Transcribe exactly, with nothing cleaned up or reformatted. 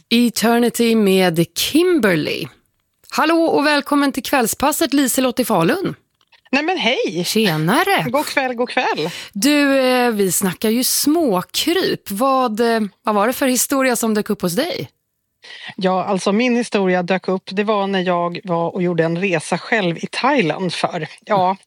Eternity med Kimberly. Hallå och välkommen till kvällspasset, Liselott i Falun. Nej men hej! Tjenare! God kväll, god kväll. Du, eh, vi snackar ju småkryp. Vad, eh, vad var det för historia som dök upp hos dig? Ja, alltså min historia dök upp, det var när jag var och gjorde en resa själv i Thailand för, ja,